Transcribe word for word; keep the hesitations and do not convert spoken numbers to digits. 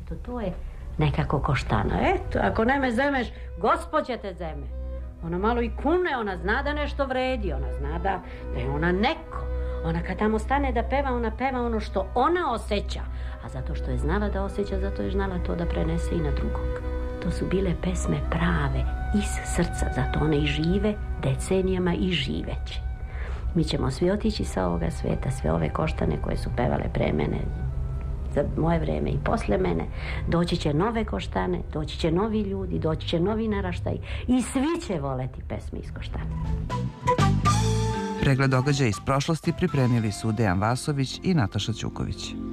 Eto, to je nekako Koštana. Eto, ako ne me zemeš, Gospod će te zeme. Ona malo i kune, ona zna da nešto vredi, ona zna da, da je ona neko. Ona kad tamo stane da peva, ona peva ono što ona osjeća. A zato što je znala da osjeća, zato je znala to da prenese i na drugog. To su bile pesme prave, iz srca, zato one i žive decenijama i živeće. Mi ćemo svi otići sa ovoga sveta, sve ove Koštane koje su pevale pre mene, za moje vreme i posle mene. Doći će nove Koštane, doći će novi ljudi, doći će novi naraštaj i svi će voleti pesme iz Koštane. Pregled događaja iz prošlosti pripremili su Dejan Vasović i Nataša Ćuković.